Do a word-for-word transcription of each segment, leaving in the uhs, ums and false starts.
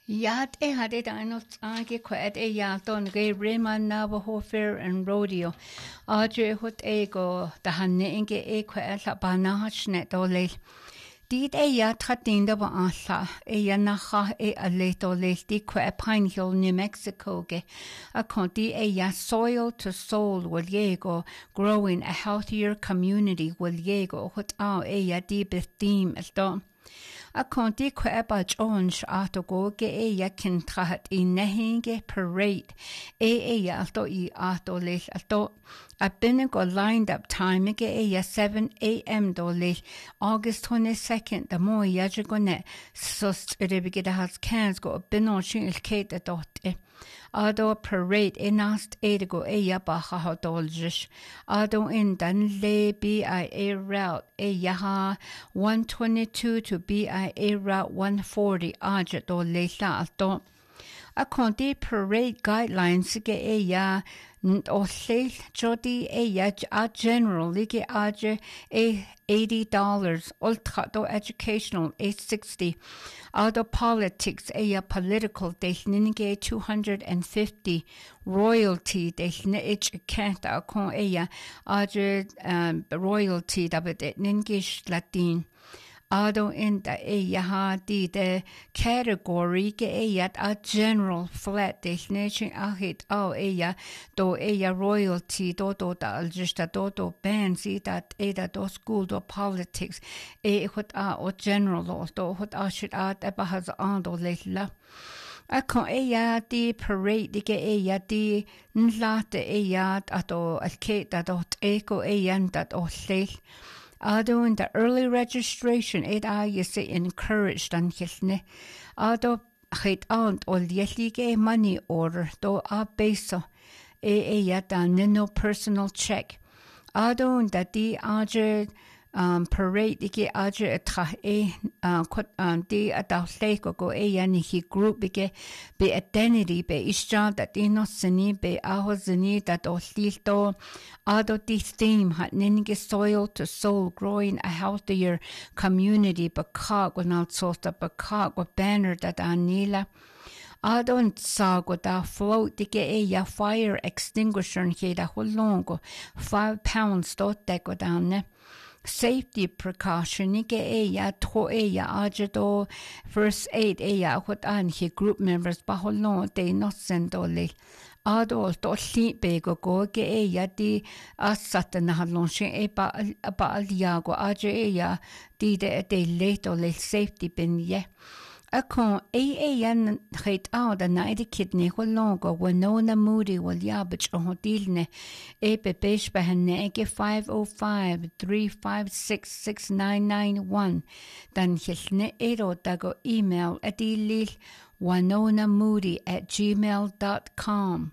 Yat e hadid anot ange quet e yaton ge Raymond Navajo Fair and Rodeo. Audrey hut ego da hanne inge e quet la banachne dole. Did e yat hatinda ba alla e yanacha e aleto le di quet Pine Hill, New Mexico ge. A conti e ya soil to soul will yego growing a healthier community will yego hut au e ya di theme as don. A conti queba Jones ato go ge e yakin trahat I nehinge parade e e alto I ato lich alto a binigo lined up time ge e ya seven a m do lich August twenty-second the mo yajigone sust eribigida has cans go bino shin il kate dot e Ado parade e nast edigo e ya baha hodoljish. Ado in dan le B I A route e yaha one twenty-two to B I A route one forty aja do le la alto. A conti parade guidelines ge e ya o le jodi e ya a general lige aja e eighty dollars ultra do educational e sixty. Ado politics e ya political de ninge two hundred fifty royalty de ich kent a con e ya aja um, royalty da bet ninge latin. Ado in da e yaha di de category ge e yat a general flat definition ahit au e ya do e ya royalty do do da aljusta do do bands i dat e da do school do politics e hut a o general o do hut a shit a da bahaz an do leila. A con e ya di parade ge e ya di nlate e ya ato alke da dot e ko e yan dat o leil. Ado in the early registration it a you say encouraged and hilne. Ado hit aunt ol yelige money order do a beso e e yata no personal check. Ado in the di aje um parade ike aje tra e uh quat um di ata leko go e yani hi group bige be identity be isja that no sini be ahozini that o lito ado di theme hat ninge soil to soul growing a healthier community bakag without sort of bakag with banner that anila Adon sago da float dige e ya fire extinguisher he da holongo five pounds dot deko down ne safety precaution ige e ya to e ya ajado first aid e ya hot an he group members ba holon de no sendole ado to li be go go ge e ya di asat na halon she e ba ba aliago aje e ya di de de leto le safety bin ye A con A A yan hate out a night kidney holongo Winona Moody will yabach o hodilne e bebesh behanege five oh five three five six six nine nine one dan hilne ero dago email at ilil Winona Moody at gmail dot com.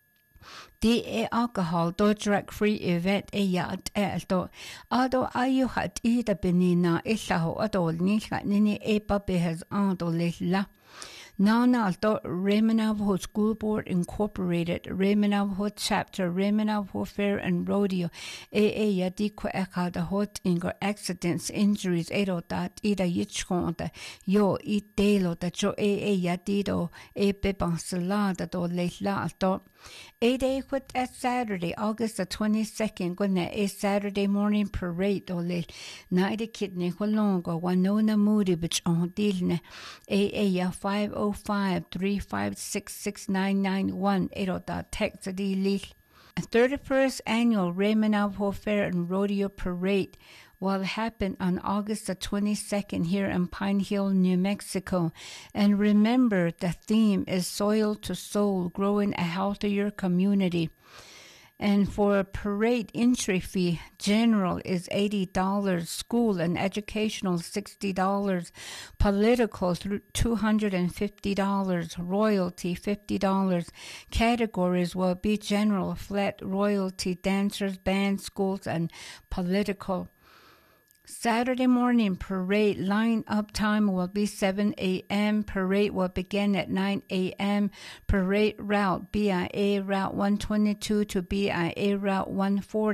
D e alcohol do drug free event e yat elto ado ayu hat ida benina illaho adol ni nini e pape has ando lilla Nana alto Raymond Navajo School Board Incorporated Raymond Navajo Chapter Raymond Navajo Fair and Rodeo e e yadiko eka da hot ingo accidents injuries edo dat ida yichko da yo I delo da jo e e yadido e bebansala do leila alto A day with a Saturday, August the twenty-second, gonna a Saturday morning parade or le night kidney holongo Winona Moody which on dilne a a ya five oh five three five six six nine nine one ero da text di li. A thirty-first annual Raymond Navajo Fair and Rodeo Parade will happen on August the twenty-second here in Pine Hill, New Mexico. And remember, the theme is Soil to Soul, growing a healthier community. And for a parade entry fee, general is eighty dollars, school and educational sixty dollars, political two hundred fifty dollars, royalty fifty dollars. Categories will be general, flat, royalty, dancers, bands, schools, and political. Saturday morning parade line-up time will be seven a m Parade will begin at nine a m Parade route B I A route one twenty-two to B I A route one forty.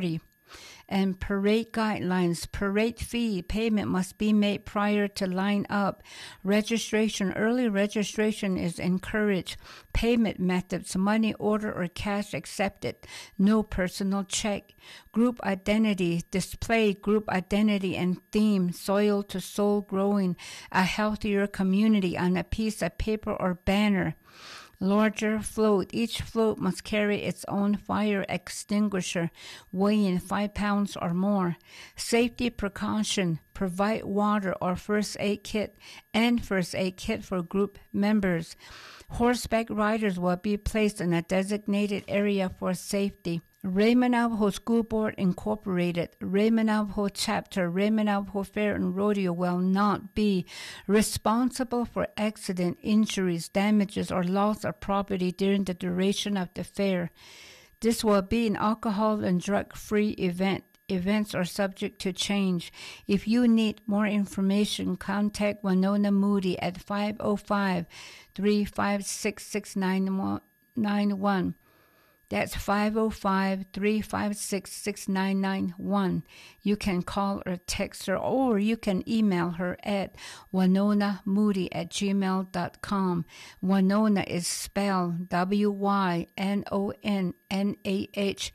And parade guidelines. Parade fee payment must be made prior to line up. Registration. Early registration is encouraged. Payment methods. Money order or cash accepted. No personal check. Group identity. Display group identity and theme. Soil to soul growing. A healthier community on a piece of paper or banner. Larger float. Each float must carry its own fire extinguisher, weighing five pounds or more. Safety precaution. Provide water or first aid kit and first aid kit for group members. Horseback riders will be placed in a designated area for safety. Raymond Navajo School Board Incorporated, Raymond Navajo Chapter, Raymond Navajo Fair and Rodeo will not be responsible for accident, injuries, damages, or loss of property during the duration of the fair. This will be an alcohol and drug-free event. Events are subject to change. If you need more information, contact Winona Moody at five oh five, three five six, six nine one. That's five oh five, three five six, six nine nine one. You can call or text her, or you can email her at winona moody at gmail dot com. Winona is spelled W Y N O N N A H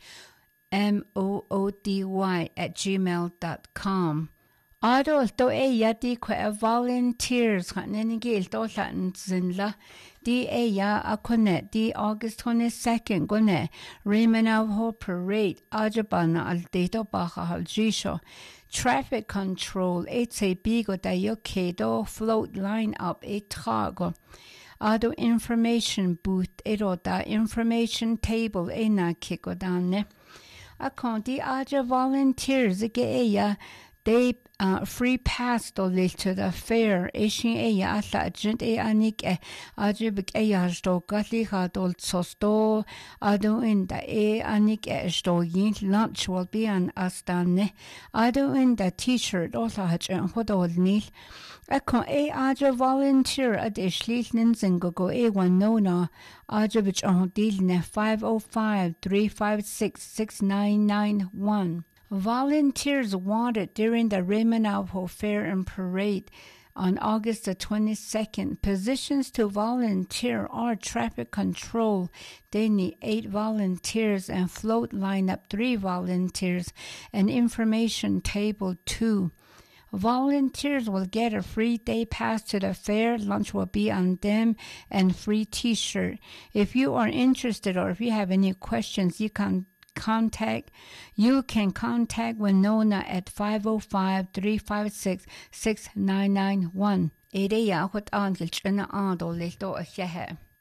M O O D Y at gmail dot com. Ado to e yati kwa volunteers kanenigi to latin zinla di e ya akone di August twenty-second gone Raymond Navajo Parade ajabana al deto baja al jisho. Traffic control it's a bigo da yokedo float line up a trago. Ado information booth ero da information table e na kiko dane. Akon di aja volunteers ge e ya they uh, free pass to to the fair. Ishin e ya atla agent e anik e ajibik e ya sto gatli ha dol sosto ado in da e anik e sto yin lunch will be an astane ado in the t-shirt also hach en hodol nil akon e aja volunteer at e shlitnin zingogo e Winona ajibich on deal ne five oh five, three five six, six nine nine one. Volunteers wanted during the Raymond Navajo Fair and Parade on August the twenty-second. Positions to volunteer are traffic control. They need eight volunteers and float lineup three volunteers and information table two. Volunteers will get a free day pass to the fair. Lunch will be on them and free t-shirt. If you are interested or if you have any questions, you can contact you can contact Winona at five oh five, three five six, six nine nine one. Ere ya hot angel chana ando lito a